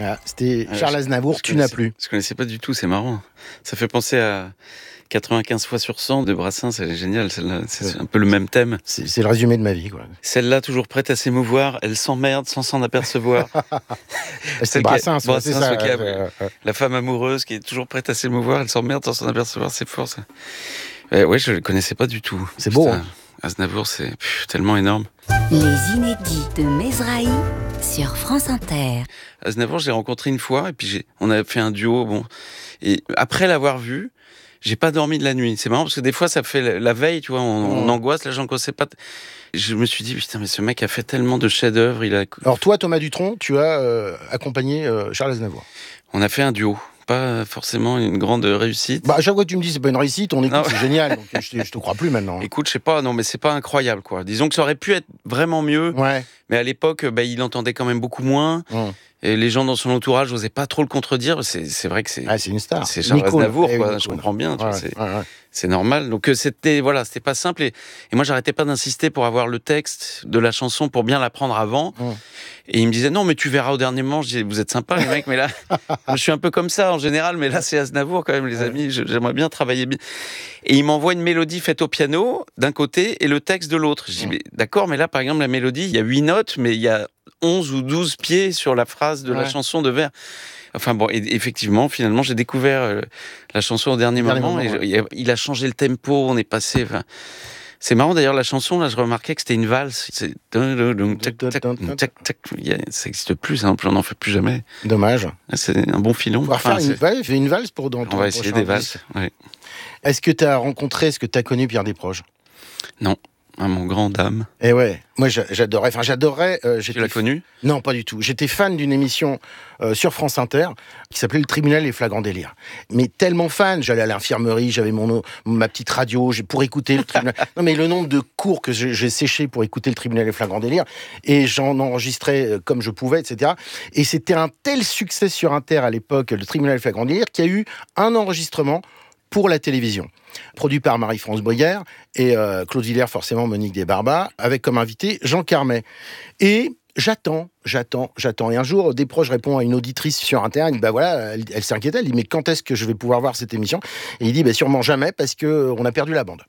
Voilà, c'était Charles Aznavour, Tu n'as plus. Je connaissais pas du tout, c'est marrant. Ça fait penser à 95 fois sur 100 de Brassens, elle est géniale celle-là. C'est un peu le même thème. C'est le résumé de ma vie, quoi. Celle-là, toujours prête à s'émouvoir, elle s'emmerde sans s'en apercevoir. C'est Brassens, c'est ça. La femme amoureuse qui est toujours prête à s'émouvoir, elle s'emmerde sans s'en apercevoir, c'est fort ça. Ouais, je le connaissais pas du tout. C'est beau. Hein. Aznavour, c'est tellement énorme. Les inédits de Mesrahi sur France Inter. Aznavour, je l'ai rencontré une fois et puis on a fait un duo. Bon, et après l'avoir vu, j'ai pas dormi de la nuit. C'est marrant parce que des fois, ça fait la veille, tu vois, on angoisse. Là, j'en connaissais pas. Je me suis dit, putain, mais ce mec a fait tellement de chefs-d'œuvre. Alors toi, Thomas Dutronc, tu as accompagné Charles Aznavour. On a fait un duo. Pas forcément une grande réussite. À chaque fois que tu me dis c'est pas une réussite, on écoute, c'est génial. Donc je te crois plus maintenant. Écoute, je sais pas, non, mais c'est pas incroyable, quoi. Disons que ça aurait pu être vraiment mieux. Ouais. Mais à l'époque, il entendait quand même beaucoup moins. Et les gens dans son entourage n'osaient pas trop le contredire. C'est vrai que c'est une star. C'est Charles Aznavour, quoi. Je comprends bien. Tu vois, c'est normal. Donc c'était pas simple. Et moi, j'arrêtais pas d'insister pour avoir le texte de la chanson pour bien l'apprendre avant. Et il me disait non, mais tu verras au dernier moment. Je disais vous êtes sympa les mecs, mais là, je suis un peu comme ça en général. Mais là, c'est Aznavour quand même, les amis. J'aimerais bien travailler bien. Et il m'envoie une mélodie faite au piano d'un côté et le texte de l'autre. Je dis mais d'accord, mais là, par exemple, la mélodie, il y a 8 notes, mais il y a 11 ou 12 pieds sur la phrase de la chanson de vers. Enfin bon, et effectivement, finalement, j'ai découvert la chanson au dernier moment. Et il a changé le tempo, on est passé... C'est marrant d'ailleurs, la chanson, là, je remarquais que c'était une valse. Ça n'existe plus, ça, on n'en fait plus jamais. Dommage. C'est un bon filon. On va faire une valse pour dans ton... On va essayer des valses, ouais. Est-ce que tu as connu Pierre Desproges ? Non. À mon grand dame. Et ouais, moi j'adorais. Tu l'as connu ? Non, pas du tout. J'étais fan d'une émission sur France Inter qui s'appelait Le Tribunal et Flagrant Délire. Mais tellement fan, j'allais à l'infirmerie, j'avais ma petite radio pour écouter le tribunal. Non, mais le nombre de cours que j'ai séché pour écouter Le Tribunal et Flagrant Délire, et j'en enregistrais comme je pouvais, etc. Et c'était un tel succès sur Inter à l'époque, Le Tribunal et Flagrant Délire, qu'il y a eu un enregistrement pour la télévision, produit par Marie-France Bruyère et Claude Villers, forcément Monique Desbarbas, avec comme invité Jean Carmet. Et j'attends. Et un jour, Desproges répond à une auditrice sur Inter, elle dit, elle s'inquiétait, elle dit, mais quand est-ce que je vais pouvoir voir cette émission ? Et il dit, sûrement jamais, parce qu'on a perdu la bande.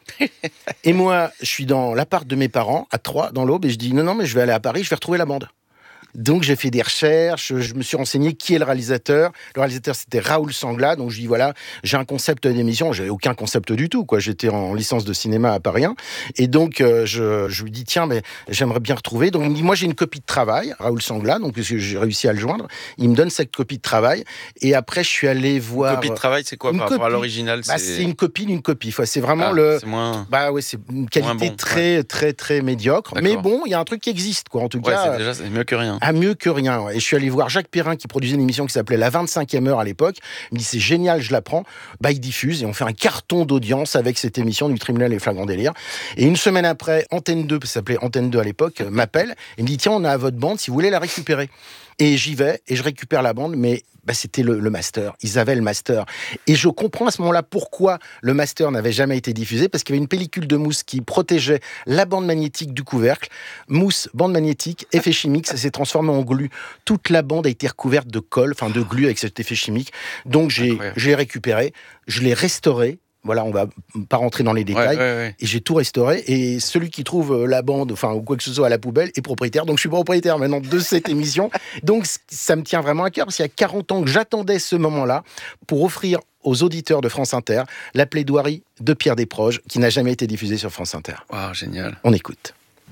Et moi, je suis dans l'appart de mes parents, à Troyes, dans l'Aube, et je dis, non, mais je vais aller à Paris, je vais retrouver la bande. Donc j'ai fait des recherches, je me suis renseigné qui est le réalisateur. Le réalisateur c'était Raoul Sangla, donc je dis j'ai un concept d'émission, j'avais aucun concept du tout, quoi. J'étais en licence de cinéma à Paris 1, et donc je lui dis tiens, mais j'aimerais bien retrouver. Donc il me dit moi j'ai une copie de travail, Raoul Sangla, donc parce que j'ai réussi à le joindre, il me donne cette copie de travail, et après je suis allé voir. Une copie de travail, c'est quoi par rapport à l'original ? C'est une copie d'une copie. C'est vraiment c'est moins... c'est une qualité très très très médiocre. D'accord. Mais bon, il y a un truc qui existe, quoi. En tout cas, c'est mieux que rien. Mieux que rien. Ouais. Et je suis allé voir Jacques Perrin qui produisait une émission qui s'appelait La 25e heure à l'époque. Il me dit c'est génial, je la prends. Il diffuse et on fait un carton d'audience avec cette émission du Tribunal et Flagrant Délire. Et une semaine après, Antenne 2, ça s'appelait Antenne 2 à l'époque, m'appelle et me dit tiens, on a votre bande si vous voulez la récupérer. Et j'y vais et je récupère la bande, mais c'était le master. Ils avaient le master. Et je comprends à ce moment-là pourquoi le master n'avait jamais été diffusé, parce qu'il y avait une pellicule de mousse qui protégeait la bande magnétique du couvercle. Mousse, bande magnétique, effet chimique, ça s'est transformé en glu. Toute la bande a été recouverte de colle, de glu avec cet effet chimique. Donc je l'ai récupéré, je l'ai restauré. Voilà, on va pas rentrer dans les détails. Et j'ai tout restauré. Et celui qui trouve la bande, ou quoi que ce soit à la poubelle, est propriétaire. Donc je suis propriétaire maintenant de cette émission. Donc ça me tient vraiment à cœur, parce qu'il y a 40 ans que j'attendais ce moment-là pour offrir aux auditeurs de France Inter la plaidoirie de Pierre Desproges, qui n'a jamais été diffusée sur France Inter. Waouh, génial. On écoute.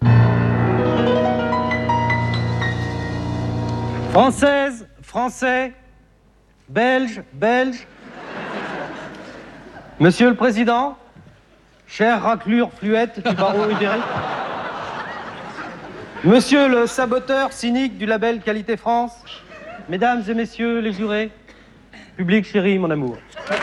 Française, Français, Belge, Belge. Monsieur le Président, chère raclure fluette du barreau ibérique, Monsieur le saboteur cynique du label Qualité France, Mesdames et Messieurs les jurés, public chéri, mon amour.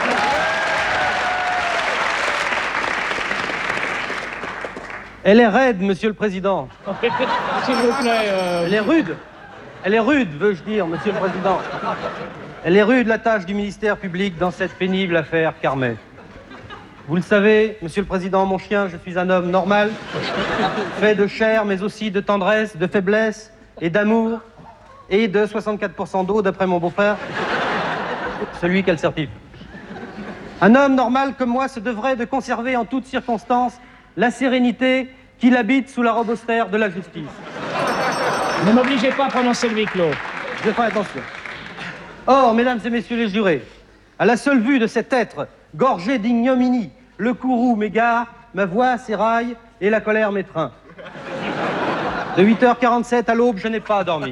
Elle est raide, Monsieur le Président. S'il vous plaît. Elle est rude, veux-je dire, Monsieur le Président. Elle est rude, la tâche du ministère public dans cette pénible affaire Carmet. Vous le savez, Monsieur le Président, mon chien, je suis un homme normal, fait de chair, mais aussi de tendresse, de faiblesse et d'amour. et de 64% d'eau d'après mon beau-frère, celui qu'elle certifie. Un homme normal comme moi se devrait de conserver en toutes circonstances la sérénité qu'il habite sous la robe austère de la justice. Ne m'obligez pas à prononcer le huis clos. Je ferai attention. Or, mesdames et messieurs les jurés, à la seule vue de cet être gorgé d'ignominie, le courroux m'égare, ma voix s'éraille et la colère m'étreint. De 8h47 à l'aube, je n'ai pas dormi.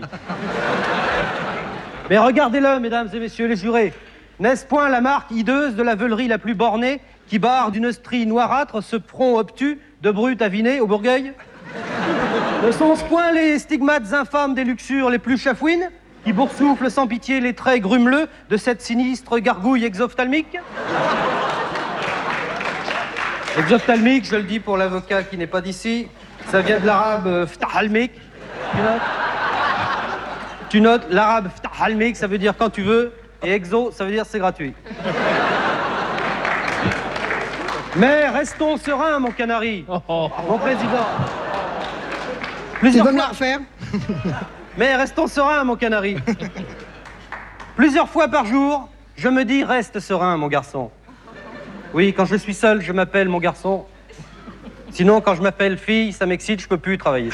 Mais regardez-le, mesdames et messieurs les jurés. N'est-ce point la marque hideuse de la veulerie la plus bornée qui barre d'une strie noirâtre ce front obtus de brute avinée au Bourgueil? Ne sont-ce point les stigmates infâmes des luxures les plus chafouines qui boursouflent sans pitié les traits grumeleux de cette sinistre gargouille exophthalmique? Exophthalmique, je le dis pour l'avocat qui n'est pas d'ici, ça vient de l'arabe ftahalmik. Tu notes, l'arabe ftahalmik, ça veut dire quand tu veux, et exo, ça veut dire c'est gratuit. Mais restons sereins, mon canari, mon président. Tu veux me la refaire? Mais restons sereins, mon canari. Plusieurs fois par jour, je me dis reste serein, mon garçon. Oui, quand je suis seul, je m'appelle mon garçon. Sinon, quand je m'appelle fille, ça m'excite, je peux plus travailler.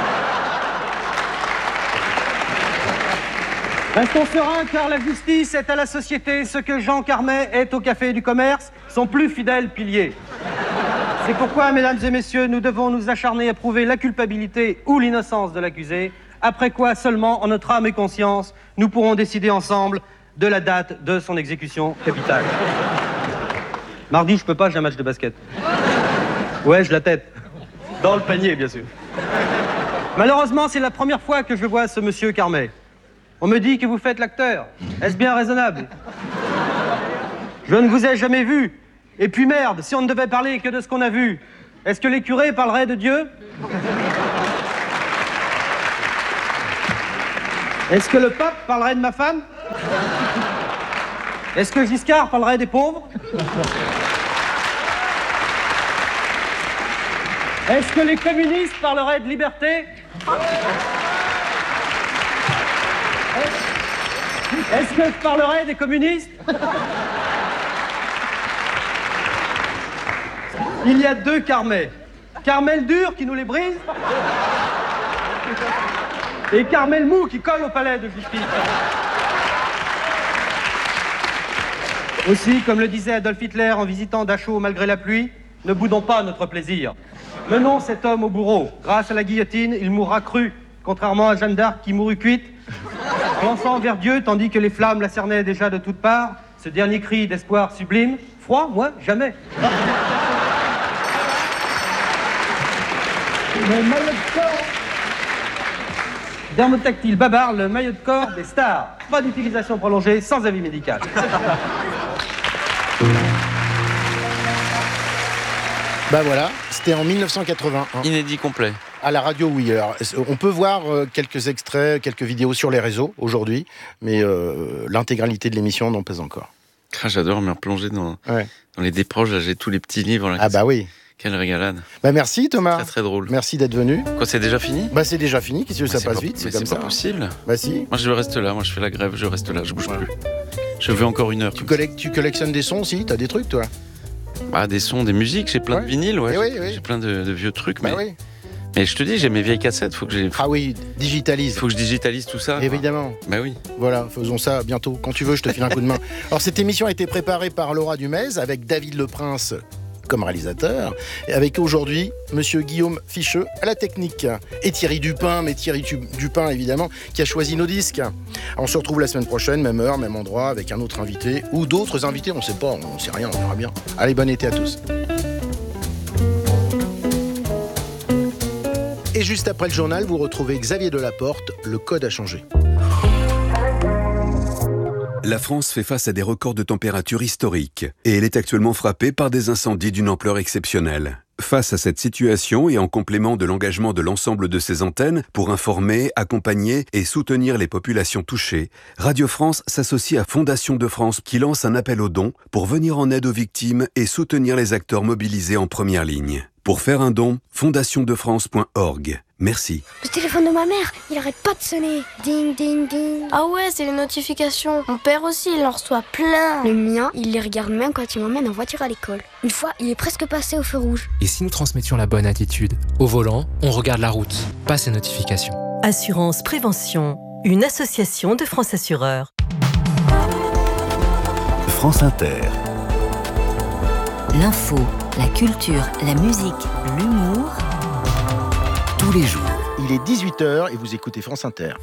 Restons sereins, car la justice est à la société ce que Jean Carmet est au Café du Commerce, son plus fidèle pilier. C'est pourquoi, mesdames et messieurs, nous devons nous acharner à prouver la culpabilité ou l'innocence de l'accusé, après quoi seulement, en notre âme et conscience, nous pourrons décider ensemble de la date de son exécution capitale. Mardi, je peux pas, j'ai un match de basket. Ouais, je la tête. Dans le panier, bien sûr. Malheureusement, c'est la première fois que je vois ce monsieur Carmet. On me dit que vous faites l'acteur. Est-ce bien raisonnable? Je ne vous ai jamais vu. Et puis merde, si on ne devait parler que de ce qu'on a vu, est-ce que les curés parleraient de Dieu? Est-ce que le pape parlerait de ma femme? Est-ce que Giscard parlerait des pauvres? Est-ce que les communistes parleraient de liberté? Est-ce que je parlerais des communistes? Il y a deux Carmets. Carmel dur qui nous les brise et Carmel mou qui colle au palais de justice. Aussi, comme le disait Adolf Hitler en visitant Dachau malgré la pluie, ne boudons pas notre plaisir. Menons cet homme au bourreau. Grâce à la guillotine, il mourra cru, contrairement à Jeanne d'Arc qui mourut cuite, lançant vers Dieu tandis que les flammes la cernaient déjà de toutes parts. Ce dernier cri d'espoir sublime. Froid, moi, jamais. Le maillot de corps dermotactile Babar, le maillot de corps des stars. Pas d'utilisation prolongée, sans avis médical. Bah voilà, c'était en 1981. Inédit complet. À la radio, oui. Alors, on peut voir quelques extraits, quelques vidéos sur les réseaux aujourd'hui, mais l'intégralité de l'émission, non pas encore. Ah, j'adore me replonger dans les déproches. Là, j'ai tous les petits livres. Là, ah bah oui. Quelle régalade. Bah merci Thomas. Très très drôle. Merci d'être venu. Quoi, c'est déjà fini? Bah c'est déjà fini, qu'est-ce que ça passe vite, c'est comme ça. C'est pas possible. Bah si. Moi je reste là, moi je fais la grève, je reste là, je bouge plus. Je veux encore une heure. Tu collectionnes des sons aussi? T'as des trucs toi? Bah des sons, des musiques, j'ai plein de vinyles, ouais. Oui. J'ai plein de vieux trucs, bah, mais... Oui. Mais je te dis, j'ai mes vieilles cassettes, faut que j'ai... Ah oui, digitalise. Faut que je digitalise tout ça. Évidemment. Bah oui. Voilà, faisons ça bientôt. Quand tu veux, je te file un coup de main. Alors cette émission a été préparée par Laura Dumez avec David Leprince comme réalisateur, et avec aujourd'hui Monsieur Guillaume Ficheux à la technique. Et Thierry Dupin, Dupin évidemment, qui a choisi nos disques. Alors, on se retrouve la semaine prochaine, même heure, même endroit, avec un autre invité, ou d'autres invités, on sait pas, on sait rien, on verra bien. Allez, bon été à tous. Et juste après le journal, vous retrouvez Xavier Delaporte, le code a changé. La France fait face à des records de température historiques et elle est actuellement frappée par des incendies d'une ampleur exceptionnelle. Face à cette situation et en complément de l'engagement de l'ensemble de ses antennes pour informer, accompagner et soutenir les populations touchées, Radio France s'associe à Fondation de France qui lance un appel aux dons pour venir en aide aux victimes et soutenir les acteurs mobilisés en première ligne. Pour faire un don, fondationdefrance.org. Merci. Le téléphone de ma mère, il arrête pas de sonner. Ding, ding, ding. Ah ouais, c'est les notifications. Mon père aussi, il en reçoit plein. Le mien, il les regarde même quand il m'emmène en voiture à l'école. Une fois, il est presque passé au feu rouge. Et si nous transmettions la bonne attitude ? Au volant, on regarde la route, pas ces notifications. Assurance Prévention, une association de France Assureurs. France Inter. L'info, la culture, la musique, l'humour. Tous les jours. Il est 18h et vous écoutez France Inter.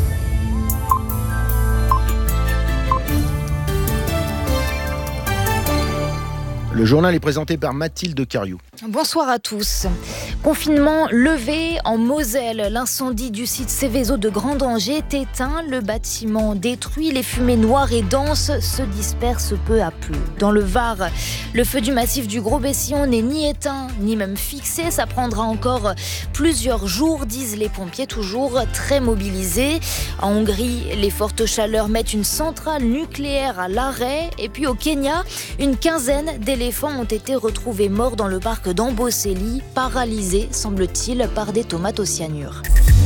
Le journal est présenté par Mathilde Cariou. Bonsoir à tous. Confinement levé en Moselle. L'incendie du site Céveso de Grand Danger est éteint. Le bâtiment détruit. Les fumées noires et denses se dispersent peu à peu. Dans le Var, le feu du massif du Gros-Bessillon n'est ni éteint, ni même fixé. Ça prendra encore plusieurs jours, disent les pompiers, toujours très mobilisés. En Hongrie, les fortes chaleurs mettent une centrale nucléaire à l'arrêt. Et puis au Kenya, une quinzaine d'éléphants ont été retrouvés morts dans le parc d'Amboseli, paralysés, semble-t-il, par des tomates au cyanure.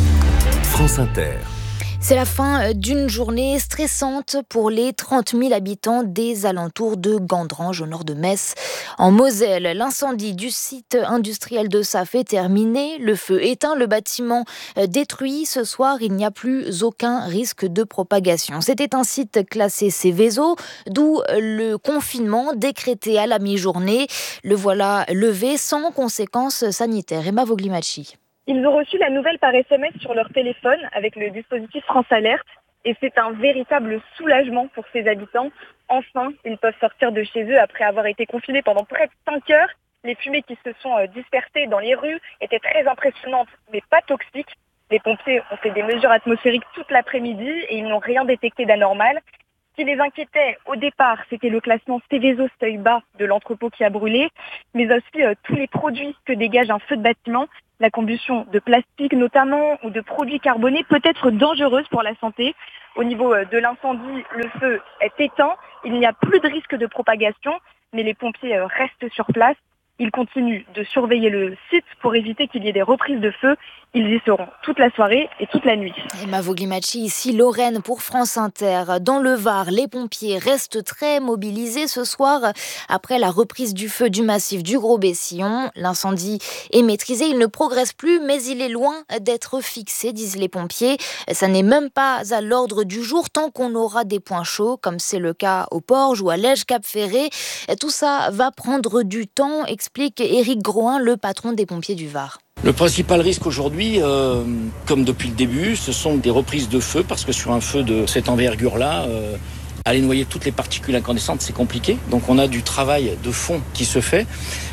France Inter. C'est la fin d'une journée stressante pour les 30 000 habitants des alentours de Gandrange, au nord de Metz. En Moselle, l'incendie du site industriel de Saf est terminé. Le feu éteint, le bâtiment détruit. Ce soir, il n'y a plus aucun risque de propagation. C'était un site classé Céveso, d'où le confinement décrété à la mi-journée. Le voilà levé sans conséquences sanitaires. Emma Voglimachi. Ils ont reçu la nouvelle par SMS sur leur téléphone avec le dispositif France Alerte et c'est un véritable soulagement pour ces habitants. Enfin, ils peuvent sortir de chez eux après avoir été confinés pendant près de 5 heures. Les fumées qui se sont dispersées dans les rues étaient très impressionnantes mais pas toxiques. Les pompiers ont fait des mesures atmosphériques toute l'après-midi et ils n'ont rien détecté d'anormal. Ce qui les inquiétait au départ, c'était le classement Céveso seuil bas de l'entrepôt qui a brûlé, mais aussi tous les produits que dégage un feu de bâtiment. La combustion de plastique notamment ou de produits carbonés peut être dangereuse pour la santé. Au niveau de l'incendie, le feu est éteint. Il n'y a plus de risque de propagation, mais les pompiers restent sur place. Ils continuent de surveiller le site pour éviter qu'il y ait des reprises de feu. Ils y seront toute la soirée et toute la nuit. Emma Voglimachi, ici Lorraine pour France Inter. Dans le Var, les pompiers restent très mobilisés ce soir après la reprise du feu du massif du Gros-Bessillon. L'incendie est maîtrisé, il ne progresse plus, mais il est loin d'être fixé, disent les pompiers. Ça n'est même pas à l'ordre du jour tant qu'on aura des points chauds, comme c'est le cas au Porge ou à Lège-Cap-Ferré. Tout ça va prendre du temps, explique Éric Groin, le patron des pompiers du Var. Le principal risque aujourd'hui, comme depuis le début, ce sont des reprises de feu, parce que sur un feu de cette envergure-là, aller noyer toutes les particules incandescentes, c'est compliqué. Donc on a du travail de fond qui se fait.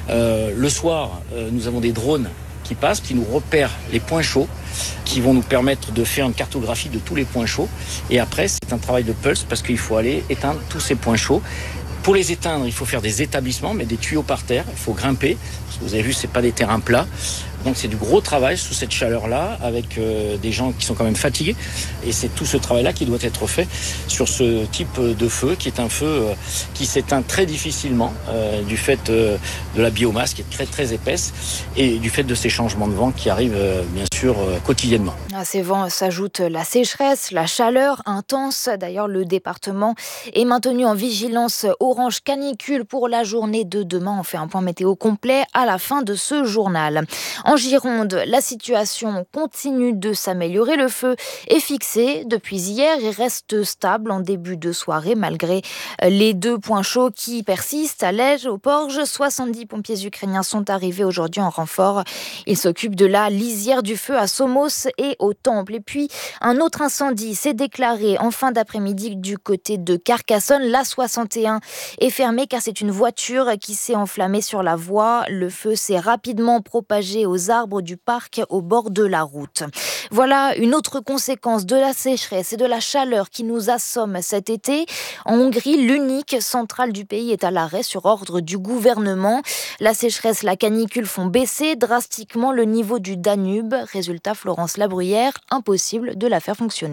Le soir, nous avons des drones qui passent, qui nous repèrent les points chauds, qui vont nous permettre de faire une cartographie de tous les points chauds. Et après, c'est un travail de pulse, parce qu'il faut aller éteindre tous ces points chauds. Pour les éteindre, il faut faire des établissements, mais des tuyaux par terre. Il faut grimper, parce que vous avez vu, c'est pas des terrains plats. Donc c'est du gros travail sous cette chaleur-là, avec des gens qui sont quand même fatigués. Et c'est tout ce travail-là qui doit être fait sur ce type de feu, qui est un feu qui s'éteint très difficilement du fait de la biomasse qui est très très épaisse et du fait de ces changements de vent qui arrivent bien sûr quotidiennement. À ces vents s'ajoute la sécheresse, la chaleur intense. D'ailleurs, le département est maintenu en vigilance orange canicule pour la journée de demain. On fait un point météo complet à la fin de ce journal. En Gironde, la situation continue de s'améliorer. Le feu est fixé depuis hier et reste stable en début de soirée malgré les 2 points chauds qui persistent. À Lège, au Porge, 70 pompiers ukrainiens sont arrivés aujourd'hui en renfort. Ils s'occupent de la lisière du feu à Somos et au Temple. Et puis, un autre incendie s'est déclaré en fin d'après-midi du côté de Carcassonne. La 61 est fermée car c'est une voiture qui s'est enflammée sur la voie. Le feu s'est rapidement propagé aux arbres du parc au bord de la route. Voilà une autre conséquence de la sécheresse et de la chaleur qui nous assomme cet été. En Hongrie, l'unique centrale du pays est à l'arrêt sur ordre du gouvernement. La sécheresse, la canicule font baisser drastiquement le niveau du Danube. Résultat, Florence Labruyère, impossible de la faire fonctionner.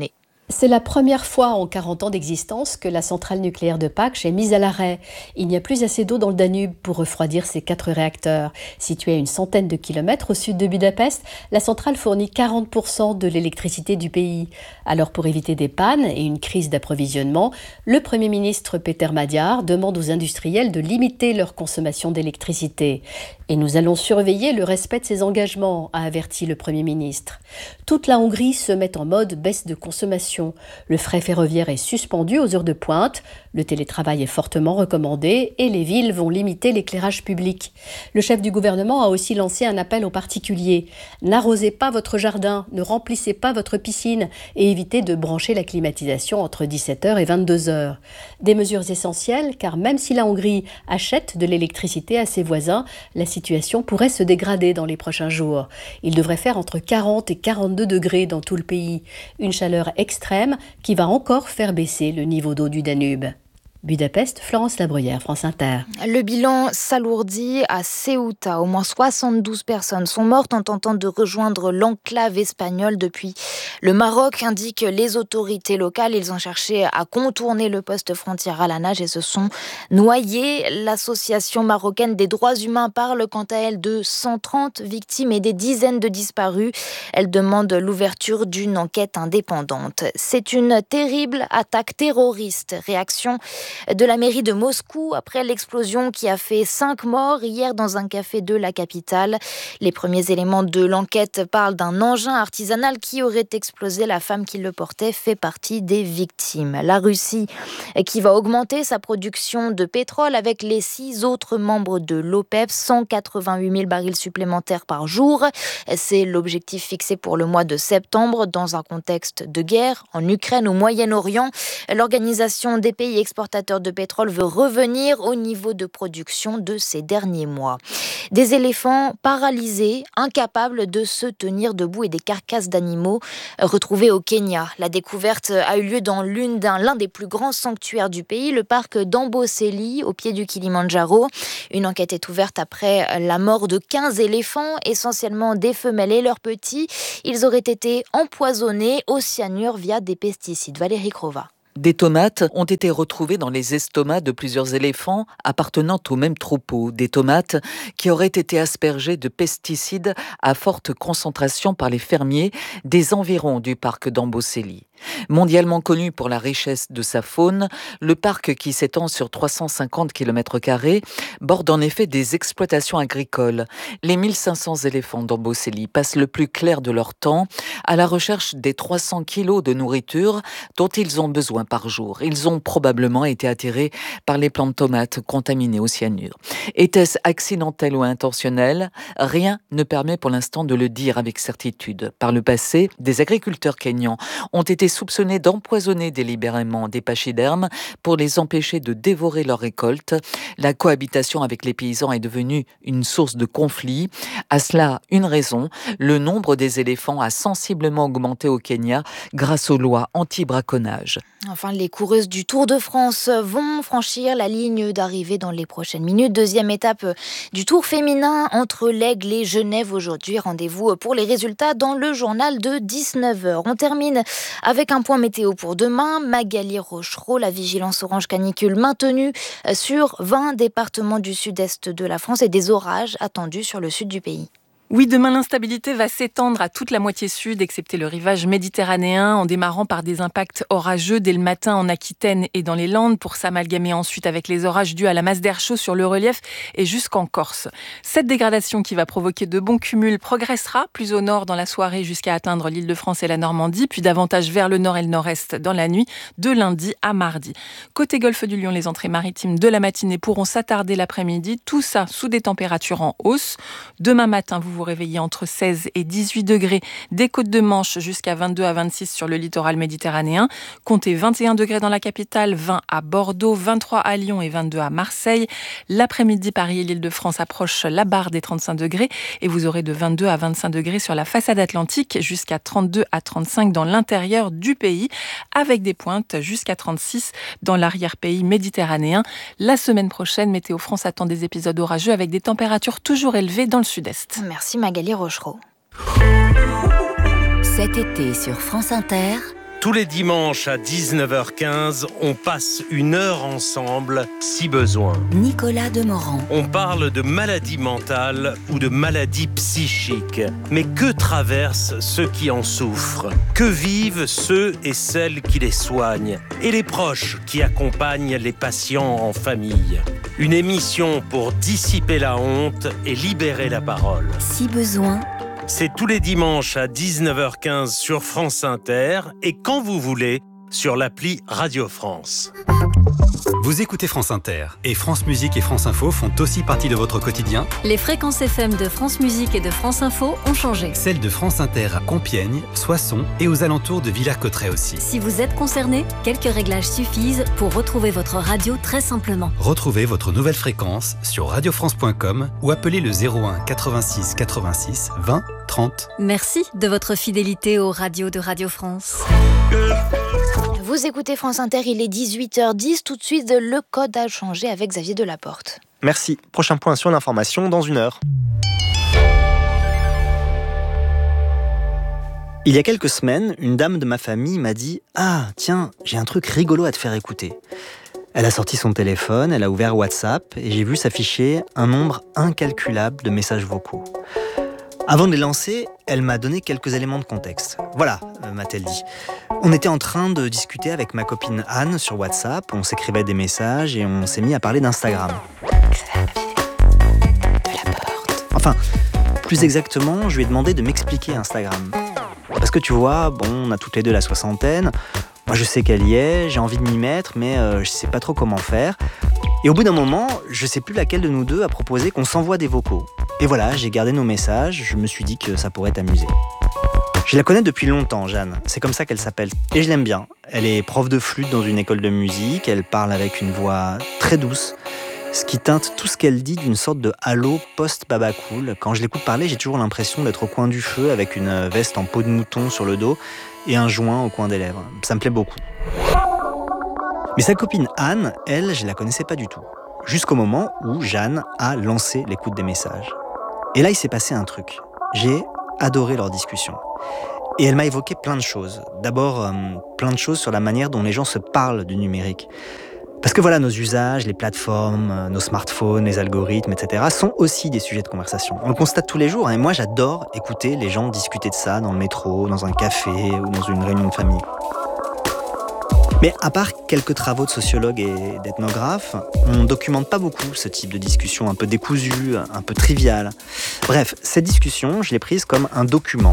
C'est la première fois en 40 ans d'existence que la centrale nucléaire de Paks est mise à l'arrêt. Il n'y a plus assez d'eau dans le Danube pour refroidir ses 4 réacteurs. Située à une centaine de kilomètres au sud de Budapest, la centrale fournit 40% de l'électricité du pays. Alors pour éviter des pannes et une crise d'approvisionnement, le Premier ministre Péter Magyar demande aux industriels de limiter leur consommation d'électricité. Et nous allons surveiller le respect de ces engagements, a averti le Premier ministre. Toute la Hongrie se met en mode baisse de consommation. Le fret ferroviaire est suspendu aux heures de pointe, le télétravail est fortement recommandé et les villes vont limiter l'éclairage public. Le chef du gouvernement a aussi lancé un appel aux particuliers. N'arrosez pas votre jardin, ne remplissez pas votre piscine et évitez de brancher la climatisation entre 17h et 22h. Des mesures essentielles car même si la Hongrie achète de l'électricité à ses voisins, la situation pourrait se dégrader dans les prochains jours. Il devrait faire entre 40 et 42 degrés dans tout le pays. Une chaleur extrême qui va encore faire baisser le niveau d'eau du Danube. Budapest, Florence Labruyère, France Inter. Le bilan s'alourdit à Ceuta. Au moins 72 personnes sont mortes en tentant de rejoindre l'enclave espagnole depuis le Maroc, indiquent les autorités locales. Ils ont cherché à contourner le poste frontière à la nage et se sont noyés. L'association marocaine des droits humains parle quant à elle de 130 victimes et des dizaines de disparus. Elle demande l'ouverture d'une enquête indépendante. C'est une terrible attaque terroriste. Réaction de la mairie de Moscou après l'explosion qui a fait 5 morts hier dans un café de la capitale. Les premiers éléments de l'enquête parlent d'un engin artisanal qui aurait explosé. La femme qui le portait fait partie des victimes. La Russie qui va augmenter sa production de pétrole avec les 6 autres membres de l'OPEP, 188 000 barils supplémentaires par jour. C'est l'objectif fixé pour le mois de septembre dans un contexte de guerre en Ukraine, au Moyen-Orient. L'organisation des pays exportateurs de pétrole veut revenir au niveau de production de ces derniers mois. Des éléphants paralysés, incapables de se tenir debout et des carcasses d'animaux retrouvées au Kenya. La découverte a eu lieu dans l'un des plus grands sanctuaires du pays, le parc d'Amboseli, au pied du Kilimandjaro. Une enquête est ouverte après la mort de 15 éléphants, essentiellement des femelles et leurs petits. Ils auraient été empoisonnés au cyanure via des pesticides. Valérie Crova. Des tomates ont été retrouvées dans les estomacs de plusieurs éléphants appartenant au même troupeau. Des tomates qui auraient été aspergées de pesticides à forte concentration par les fermiers des environs du parc d'Amboseli. Mondialement connu pour la richesse de sa faune, le parc qui s'étend sur 350 km² borde en effet des exploitations agricoles. Les 1500 éléphants d'Amboseli passent le plus clair de leur temps à la recherche des 300 kilos de nourriture dont ils ont besoin par jour. Ils ont probablement été attirés par les plants de tomates contaminées au cyanure. Était-ce accidentel ou intentionnel ? Rien ne permet pour l'instant de le dire avec certitude. Par le passé, des agriculteurs kényans ont été soupçonnés d'empoisonner délibérément des pachydermes pour les empêcher de dévorer leurs récoltes. La cohabitation avec les paysans est devenue une source de conflit. À cela, une raison, le nombre des éléphants a sensiblement augmenté au Kenya grâce aux lois anti-braconnage. Enfin, les coureuses du Tour de France vont franchir la ligne d'arrivée dans les prochaines minutes. Deuxième étape du Tour féminin entre l'Aigle et Genève aujourd'hui. Rendez-vous pour les résultats dans le journal de 19h. On termine avec un point météo pour demain. Magali Rochereau, la vigilance orange canicule maintenue sur 20 départements du sud-est de la France et des orages attendus sur le sud du pays. Oui, demain, l'instabilité va s'étendre à toute la moitié sud, excepté le rivage méditerranéen, en démarrant par des impacts orageux dès le matin en Aquitaine et dans les Landes, pour s'amalgamer ensuite avec les orages dus à la masse d'air chaud sur le relief et jusqu'en Corse. Cette dégradation qui va provoquer de bons cumuls progressera plus au nord dans la soirée jusqu'à atteindre l'Île-de-France et la Normandie, puis davantage vers le nord et le nord-est dans la nuit, de lundi à mardi. Côté golfe du Lion, les entrées maritimes de la matinée pourront s'attarder l'après-midi, tout ça sous des températures en hausse. Demain matin, vous réveillez entre 16 et 18 degrés des côtes de Manche jusqu'à 22 à 26 sur le littoral méditerranéen. Comptez 21 degrés dans la capitale, 20 à Bordeaux, 23 à Lyon et 22 à Marseille. L'après-midi, Paris et l'Île-de-France approchent la barre des 35 degrés et vous aurez de 22 à 25 degrés sur la façade atlantique jusqu'à 32 à 35 dans l'intérieur du pays avec des pointes jusqu'à 36 dans l'arrière-pays méditerranéen. La semaine prochaine, Météo France attend des épisodes orageux avec des températures toujours élevées dans le sud-est. Merci Magali Rochereau. Cet été sur France Inter, Tous les dimanches à 19h15, on passe une heure ensemble, si besoin. Nicolas Demorand. On parle de maladies mentales ou de maladies psychiques. Mais que traversent ceux qui en souffrent? Que vivent ceux et celles qui les soignent? Et les proches qui accompagnent les patients en famille? Une émission pour dissiper la honte et libérer la parole. Si besoin. C'est tous les dimanches à 19h15 sur France Inter et quand vous voulez sur l'appli Radio France. Vous écoutez France Inter et France Musique et France Info font aussi partie de votre quotidien. Les fréquences FM de France Musique et de France Info ont changé. Celles de France Inter à Compiègne, Soissons et aux alentours de Villers-Cotterêts aussi. Si vous êtes concerné, quelques réglages suffisent pour retrouver votre radio très simplement. Retrouvez votre nouvelle fréquence sur radiofrance.com ou appelez le 01 86 86 20 30. Merci de votre fidélité aux radios de Radio France. Vous écoutez France Inter, il est 18h10. Tout de suite, le code a changé avec Xavier Delaporte. Merci. Prochain point sur l'information dans 1 heure. Il y a quelques semaines, une dame de ma famille m'a dit « Ah, tiens, j'ai un truc rigolo à te faire écouter ». Elle a sorti son téléphone, elle a ouvert WhatsApp et j'ai vu s'afficher un nombre incalculable de messages vocaux. Avant de les lancer, elle m'a donné quelques éléments de contexte. Voilà, m'a-t-elle dit. On était en train de discuter avec ma copine Anne sur WhatsApp, on s'écrivait des messages et on s'est mis à parler d'Instagram. Enfin, plus exactement, je lui ai demandé de m'expliquer Instagram. Parce que tu vois, bon, on a toutes les deux la soixantaine, moi je sais qu'elle y est, j'ai envie de m'y mettre, mais je sais pas trop comment faire. Et au bout d'un moment, je sais plus laquelle de nous deux a proposé qu'on s'envoie des vocaux. Et voilà, j'ai gardé nos messages, je me suis dit que ça pourrait t'amuser. Je la connais depuis longtemps, Jeanne, c'est comme ça qu'elle s'appelle. Et je l'aime bien. Elle est prof de flûte dans une école de musique, elle parle avec une voix très douce, ce qui teinte tout ce qu'elle dit d'une sorte de halo post-baba cool. Quand je l'écoute parler, j'ai toujours l'impression d'être au coin du feu avec une veste en peau de mouton sur le dos et un joint au coin des lèvres. Ça me plaît beaucoup. Mais sa copine Anne, elle, je la connaissais pas du tout. Jusqu'au moment où Jeanne a lancé l'écoute des messages. Et là, il s'est passé un truc. J'ai adoré leur discussion. Et elle m'a évoqué plein de choses. D'abord, plein de choses sur la manière dont les gens se parlent du numérique. Parce que voilà, nos usages, les plateformes, nos smartphones, les algorithmes, etc. sont aussi des sujets de conversation. On le constate tous les jours, hein, et moi j'adore écouter les gens discuter de ça dans le métro, dans un café ou dans une réunion de famille. Mais à part quelques travaux de sociologues et d'ethnographes, on ne documente pas beaucoup ce type de discussion un peu décousue, un peu triviale. Bref, cette discussion, je l'ai prise comme un document.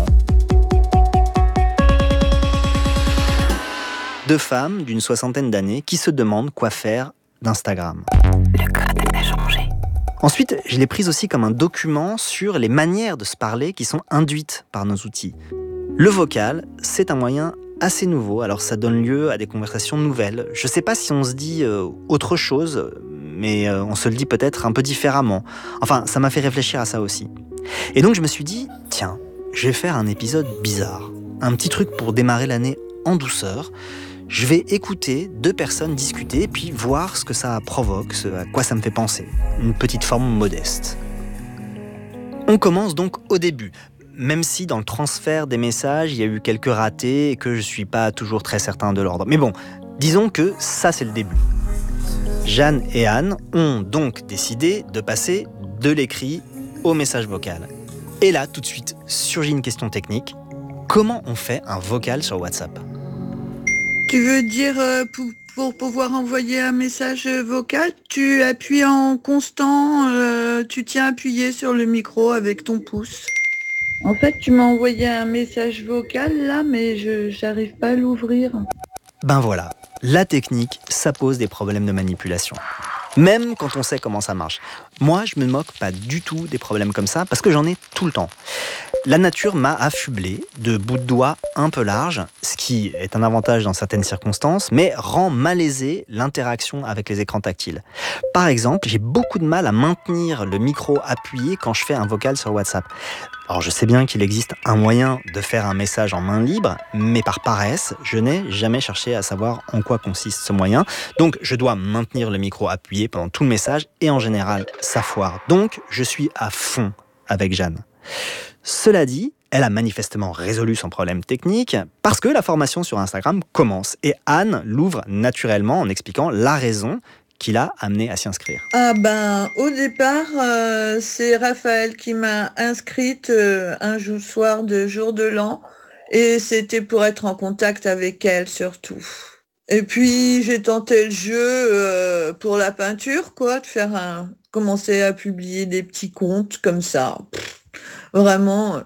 2 femmes d'une 60aine d'années qui se demandent quoi faire d'Instagram. Le code a changé. Ensuite, je l'ai prise aussi comme un document sur les manières de se parler qui sont induites par nos outils. Le vocal, c'est un moyen assez nouveau, alors ça donne lieu à des conversations nouvelles. Je ne sais pas si on se dit autre chose, mais on se le dit peut-être un peu différemment. Enfin, ça m'a fait réfléchir à ça aussi. Et donc je me suis dit, tiens, je vais faire un épisode bizarre. Un petit truc pour démarrer l'année en douceur. Je vais écouter 2 personnes discuter, puis voir ce que ça provoque, ce à quoi ça me fait penser. Une petite forme modeste. On commence donc au début. Même si dans le transfert des messages, il y a eu quelques ratés et que je ne suis pas toujours très certain de l'ordre. Mais bon, disons que ça, c'est le début. Jeanne et Anne ont donc décidé de passer de l'écrit au message vocal. Et là, tout de suite, surgit une question technique. Comment on fait un vocal sur WhatsApp ? Tu veux dire, pour pouvoir envoyer un message vocal, tu appuies en constant, tu tiens appuyé sur le micro avec ton pouce. En fait, tu m'as envoyé un message vocal là, mais j'arrive pas à l'ouvrir. Ben voilà, la technique, ça pose des problèmes de manipulation. Même quand on sait comment ça marche. Moi, je me moque pas du tout des problèmes comme ça, parce que j'en ai tout le temps. La nature m'a affublé de bouts de doigts un peu larges, ce qui est un avantage dans certaines circonstances, mais rend malaisé l'interaction avec les écrans tactiles. Par exemple, j'ai beaucoup de mal à maintenir le micro appuyé quand je fais un vocal sur WhatsApp. Alors je sais bien qu'il existe un moyen de faire un message en main libre, mais par paresse, je n'ai jamais cherché à savoir en quoi consiste ce moyen. Donc je dois maintenir le micro appuyé pendant tout le message, et en général, ça foire. Donc je suis à fond avec Jeanne. Cela dit, Elle a manifestement résolu son problème technique parce que la formation sur Instagram commence. Et Anne l'ouvre naturellement en expliquant la raison qui l'a amenée à s'y inscrire. Au départ, c'est Raphaël qui m'a inscrite un soir de jour de l'an. Et c'était pour être en contact avec elle surtout. Et puis j'ai tenté le jeu pour la peinture, quoi, de commencer à publier des petits comptes comme ça. Vraiment,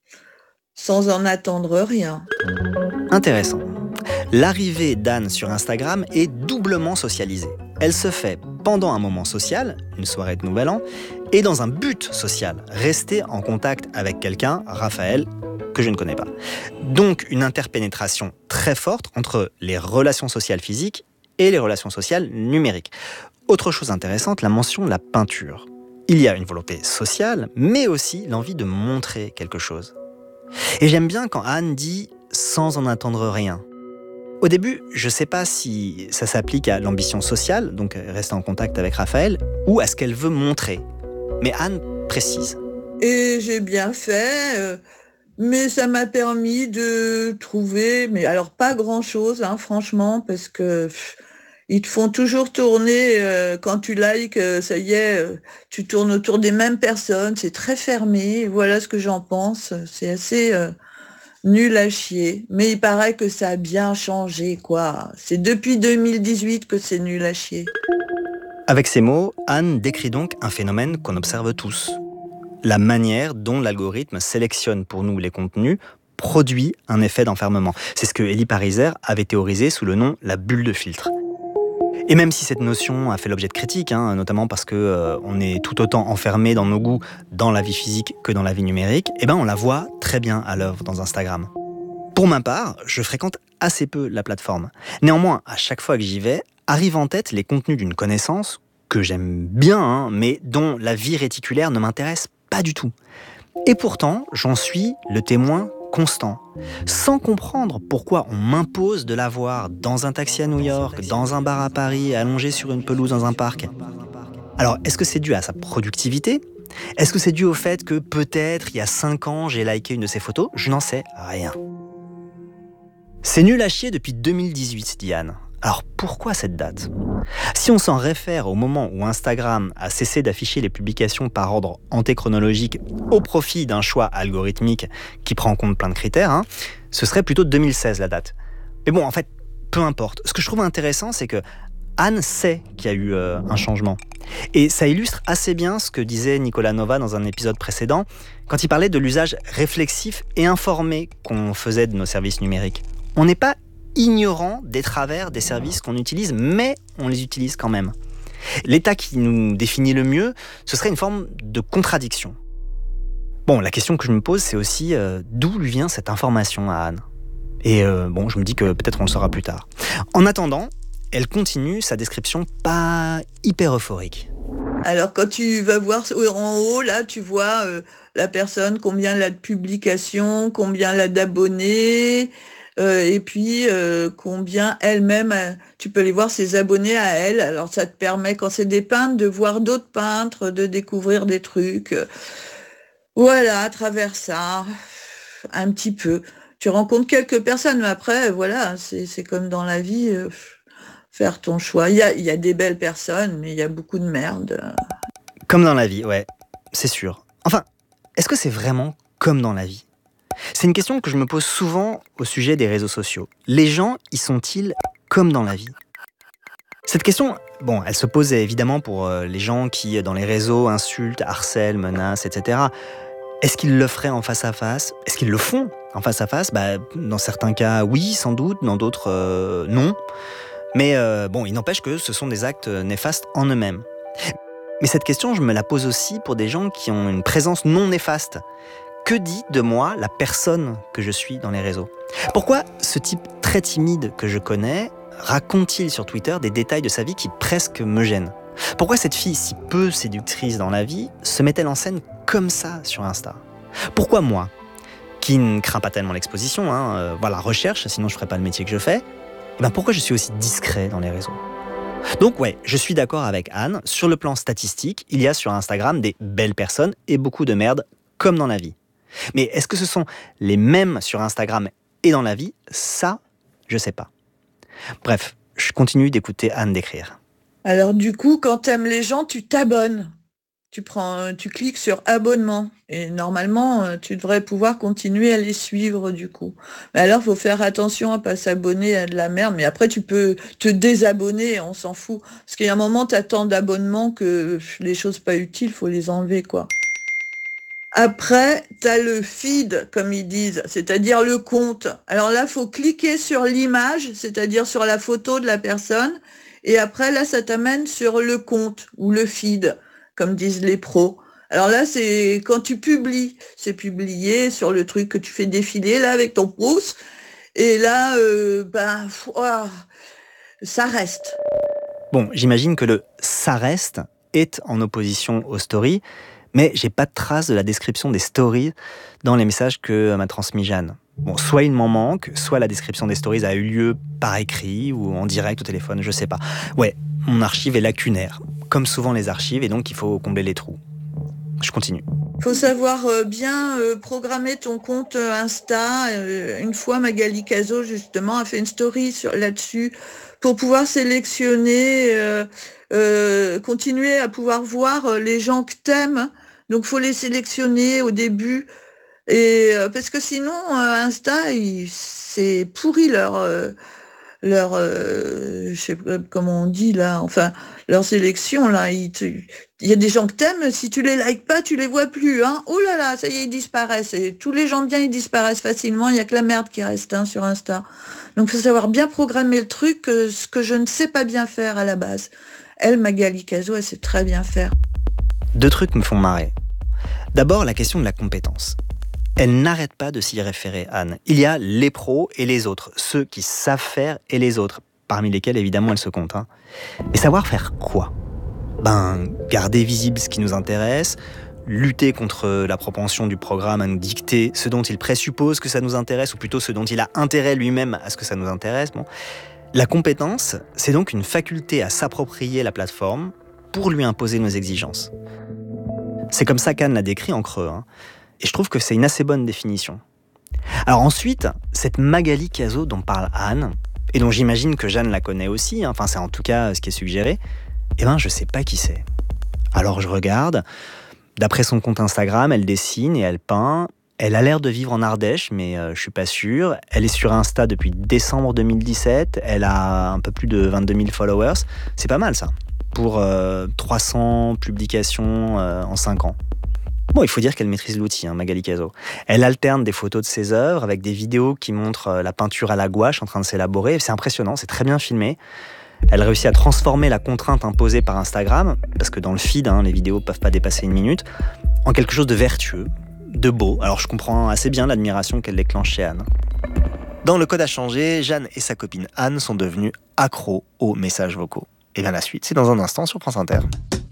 sans en attendre rien. Intéressant. L'arrivée d'Anne sur Instagram est doublement socialisée. Elle se fait pendant un moment social, une soirée de Nouvel An, et dans un but social, rester en contact avec quelqu'un, Raphaël, que je ne connais pas. Donc une interpénétration très forte entre les relations sociales physiques et les relations sociales numériques. Autre chose intéressante, la mention de la peinture. Il y a une volonté sociale, mais aussi l'envie de montrer quelque chose. Et j'aime bien quand Anne dit « sans en attendre rien ». Au début, je ne sais pas si ça s'applique à l'ambition sociale, donc rester en contact avec Raphaël, ou à ce qu'elle veut montrer. Mais Anne précise. Et j'ai bien fait, mais ça m'a permis de trouver, mais alors pas grand-chose, franchement, parce que ils te font toujours tourner, quand tu likes, ça y est, tu tournes autour des mêmes personnes, c'est très fermé, voilà ce que j'en pense, c'est assez nul à chier, mais il paraît que ça a bien changé, quoi. C'est depuis 2018 que c'est nul à chier. Avec ces mots, Anne décrit donc un phénomène qu'on observe tous. La manière dont l'algorithme sélectionne pour nous les contenus produit un effet d'enfermement. C'est ce que Elie Pariser avait théorisé sous le nom la bulle de filtre. Et même si cette notion a fait l'objet de critiques, notamment parce qu'on est tout autant enfermé dans nos goûts dans la vie physique que dans la vie numérique, on la voit très bien à l'œuvre dans Instagram. Pour ma part, je fréquente assez peu la plateforme. Néanmoins, à chaque fois que j'y vais, arrivent en tête les contenus d'une connaissance que j'aime bien, mais dont la vie réticulaire ne m'intéresse pas du tout. Et pourtant, j'en suis le témoin constant, sans comprendre pourquoi on m'impose de la voir dans un taxi à New York, dans un bar à Paris, allongé sur une pelouse dans un parc. Alors, est-ce que c'est dû à sa productivité ? Est-ce que c'est dû au fait que peut-être, il y a 5 ans, j'ai liké une de ses photos ? Je n'en sais rien. C'est nul à chier depuis 2018, dit Anne. Alors pourquoi cette date ? Si on s'en réfère au moment où Instagram a cessé d'afficher les publications par ordre antéchronologique au profit d'un choix algorithmique qui prend en compte plein de critères, ce serait plutôt 2016 la date. Mais bon, en fait, peu importe. Ce que je trouve intéressant, c'est que Anne sait qu'il y a eu un changement. Et ça illustre assez bien ce que disait Nicolas Nova dans un épisode précédent, quand il parlait de l'usage réflexif et informé qu'on faisait de nos services numériques. On n'est pas ignorant des travers des services qu'on utilise, mais on les utilise quand même. L'état qui nous définit le mieux, ce serait une forme de contradiction. Bon, la question que je me pose, c'est aussi d'où lui vient cette information à Anne. Et je me dis que peut-être on le saura plus tard. En attendant, elle continue sa description pas hyper euphorique. Alors quand tu vas voir en haut, là, tu vois la personne, combien elle a de publications, combien elle a d'abonnés, et puis combien elle-même, tu peux aller voir ses abonnés à elle. Alors ça te permet, quand c'est des peintres, de voir d'autres peintres, de découvrir des trucs. Voilà, à travers ça, un petit peu. Tu rencontres quelques personnes, mais après, voilà, c'est comme dans la vie, faire ton choix. Il y a des belles personnes, mais il y a beaucoup de merde. Comme dans la vie, ouais, c'est sûr. Enfin, est-ce que c'est vraiment comme dans la vie ? C'est une question que je me pose souvent au sujet des réseaux sociaux. Les gens y sont-ils comme dans la vie ? Cette question, elle se pose évidemment pour les gens qui, dans les réseaux, insultent, harcèlent, menacent, etc. Est-ce qu'ils le feraient en face à face ? Est-ce qu'ils le font en face à face ? Dans certains cas, oui, sans doute. Dans d'autres, non. Mais il n'empêche que ce sont des actes néfastes en eux-mêmes. Mais cette question, je me la pose aussi pour des gens qui ont une présence non néfaste. Que dit de moi la personne que je suis dans les réseaux ? Pourquoi ce type très timide que je connais raconte-t-il sur Twitter des détails de sa vie qui presque me gênent ? Pourquoi cette fille si peu séductrice dans la vie se met-elle en scène comme ça sur Insta ? Pourquoi moi, qui ne crains pas tellement l'exposition, recherche, sinon je ne ferais pas le métier que je fais, pourquoi je suis aussi discret dans les réseaux ? Donc ouais, je suis d'accord avec Anne, sur le plan statistique, il y a sur Instagram des belles personnes et beaucoup de merde, comme dans la vie. Mais est-ce que ce sont les mêmes sur Instagram et dans la vie ? Ça, je sais pas. Bref, je continue d'écouter Anne décrire. Alors du coup, quand t'aimes les gens, tu t'abonnes. Tu cliques sur abonnement. Et normalement, tu devrais pouvoir continuer à les suivre du coup. Mais alors, il faut faire attention à pas s'abonner à de la merde. Mais après, tu peux te désabonner, on s'en fout. Parce qu'il y a un moment, t'as tant d'abonnements que les choses pas utiles, faut les enlever, quoi. Après, t'as le feed, comme ils disent, c'est-à-dire le compte. Alors là, faut cliquer sur l'image, c'est-à-dire sur la photo de la personne. Et après, là, ça t'amène sur le compte ou le feed, comme disent les pros. Alors là, c'est quand tu publies, c'est publié sur le truc que tu fais défiler là avec ton pouce. Et là, ça reste. Bon, j'imagine que le « ça reste » est en opposition aux stories, mais j'ai pas de trace de la description des stories dans les messages que m'a transmis Jeanne. Bon, soit il m'en manque, soit la description des stories a eu lieu par écrit ou en direct au téléphone, je sais pas. Ouais, mon archive est lacunaire, comme souvent les archives, et donc il faut combler les trous. Je continue. Il faut savoir bien programmer ton compte Insta. Une fois, Magali Cazo, justement, a fait une story là-dessus pour pouvoir sélectionner, continuer à pouvoir voir les gens que t'aimes. Donc, il faut les sélectionner au début. Et parce que sinon, Insta, c'est pourri je sais pas comment on dit là, enfin leur sélection là, il y a des gens que t'aimes, si tu les likes pas, tu les vois plus, hein. Oh là là, ça y est, ils disparaissent. Et tous les gens bien, ils disparaissent facilement. Il y a que la merde qui reste sur Insta. Donc faut savoir bien programmer le truc, ce que je ne sais pas bien faire à la base. Elle, Magali Cazo, elle sait très bien faire. 2 trucs me font marrer. D'abord, la question de la compétence. Elle n'arrête pas de s'y référer, Anne. Il y a les pros et les autres, ceux qui savent faire et les autres, parmi lesquels évidemment elle se compte. Hein. Mais savoir faire quoi ? Garder visible ce qui nous intéresse, lutter contre la propension du programme à nous dicter ce dont il présuppose que ça nous intéresse, ou plutôt ce dont il a intérêt lui-même à ce que ça nous intéresse. Bon. La compétence, c'est donc une faculté à s'approprier la plateforme pour lui imposer nos exigences. C'est comme ça qu'Anne l'a décrit en creux, hein. Et je trouve que c'est une assez bonne définition. Alors ensuite, cette Magali Cazo dont parle Anne, et dont j'imagine que Jeanne la connaît aussi, hein, enfin c'est en tout cas ce qui est suggéré, je sais pas qui c'est. Alors je regarde, d'après son compte Instagram, elle dessine et elle peint, elle a l'air de vivre en Ardèche, mais je suis pas sûr. Elle est sur Insta depuis décembre 2017, elle a un peu plus de 22 000 followers, c'est pas mal ça, pour 300 publications en 5 ans. Bon, il faut dire qu'elle maîtrise l'outil, Magali Cazo. Elle alterne des photos de ses œuvres avec des vidéos qui montrent la peinture à la gouache en train de s'élaborer. C'est impressionnant, c'est très bien filmé. Elle réussit à transformer la contrainte imposée par Instagram, parce que dans le feed, les vidéos peuvent pas dépasser 1 minute, en quelque chose de vertueux, de beau. Alors je comprends assez bien l'admiration qu'elle déclenche chez Anne. Dans Le Code à changer, Jeanne et sa copine Anne sont devenues accros aux messages vocaux. Et bien la suite, c'est dans un instant sur France Inter.